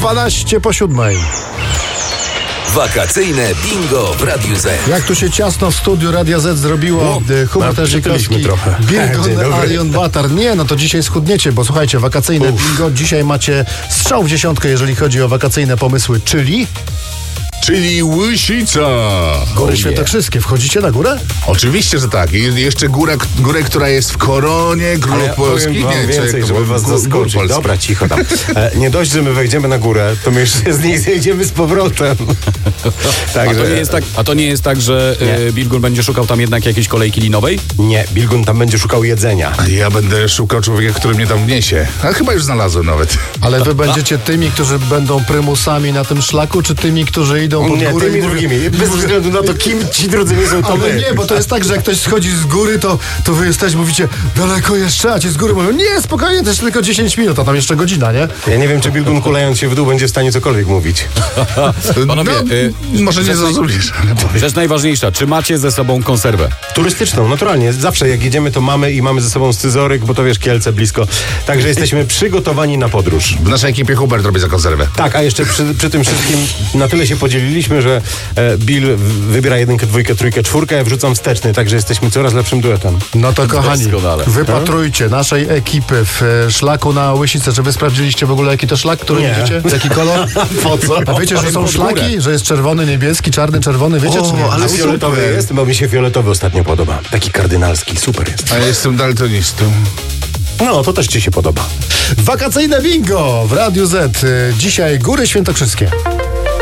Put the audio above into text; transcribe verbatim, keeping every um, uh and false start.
dwanaście po siódmej. Wakacyjne bingo w Radiu Z. Jak tu się ciasno w studiu Radia Z zrobiło, Hubert Erzykowski, trochę. Bingo, Arion Batar. Nie, no to dzisiaj schudniecie, bo słuchajcie, wakacyjne Uf. bingo. Dzisiaj macie strzał w dziesiątkę, jeżeli chodzi o wakacyjne pomysły, czyli... Czyli Łysica. Góry oh, Świętokrzyskie. Wchodzicie na górę? Oczywiście, że tak. I jeszcze góra, górę, która jest w koronie Gór Ale Polskich. Ja nie, więcej, czy, żeby was gór, zaskoczyć. gór Dobra, cicho tam. E, nie dość, że my wejdziemy na górę, to my jeszcze z niej zejdziemy z powrotem. Także... A, to nie jest tak, a to nie jest tak, że e, Bilgun będzie szukał tam jednak jakiejś kolejki linowej? Nie, Bilgun tam będzie szukał jedzenia. A ja będę szukał człowieka, który mnie tam wniesie. A chyba już znalazłem nawet. Ale wy będziecie tymi, którzy będą prymusami na tym szlaku, czy tymi, którzy idą pod nie, górę? tymi drugimi. Bez względu na to, kim ci drudzy nie są, to Ale my. nie, bo to jest tak, że jak ktoś schodzi z góry, to, to wy jesteście, mówicie, daleko jeszcze, a ci z góry mówią, nie, spokojnie, to jest tylko dziesięć minut, a tam jeszcze godzina, nie? Ja nie wiem, czy Bilgun kulając się w dół będzie w stanie cokolwiek mówić. Panowie, no, y, może nie zrozumiesz, ale powiem. Rzecz najważniejsza, czy macie ze sobą konserwę? Turystyczną, naturalnie. Zawsze jak jedziemy, to mamy i mamy ze sobą scyzoryk, bo to wiesz, Kielce blisko. Także jesteśmy przygotowani na podróż. W naszej ekipie Hubert robi za konserwę. Tak, a jeszcze przy, przy tym wszystkim na tyle się podzieliliśmy, że e, Bill wybiera jedynkę, dwójkę, trójkę, czwórkę, ja wrzucam wsteczny, także jesteśmy coraz lepszym duetem. No to kochani, Doskonale. wypatrujcie naszej ekipy w e, szlaku na Łysicę. Czy wy sprawdziliście w ogóle, jaki to szlak, który Nie. widzicie? Jaki kolor? Po co? A wiecie, że są szlaki? Że jest czerwony, niebieski, czarny, czerwony, wiecie czy nie? ale fioletowy super. jest, bo mi się fioletowy ostatnio podoba. Taki kardynalski, super jest. A ja jestem daltonistą. No, to też ci się podoba. Wakacyjne bingo w Radiu Z. Dzisiaj Góry Świętokrzyskie.